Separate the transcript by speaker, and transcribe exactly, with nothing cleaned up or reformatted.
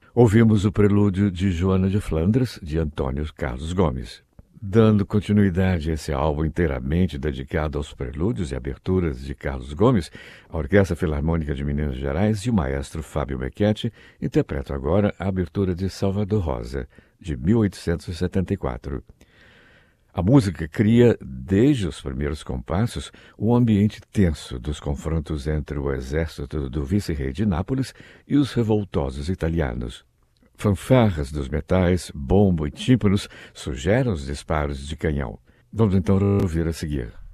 Speaker 1: Ouvimos o prelúdio de Joana de Flandres, de Antônio Carlos Gomes. Dando continuidade a esse álbum inteiramente dedicado aos prelúdios e aberturas de Carlos Gomes, a Orquestra Filarmônica de Minas Gerais e o maestro Fábio Becchetti interpretam agora a abertura de Salvador Rosa, de mil oitocentos e setenta e quatro. A música cria, desde os primeiros compassos, um ambiente tenso dos confrontos entre o exército do vice-rei de Nápoles e os revoltosos italianos. Fanfarras dos metais, bombo e tímpanos sugeram os disparos de canhão. Vamos então ouvir a seguir.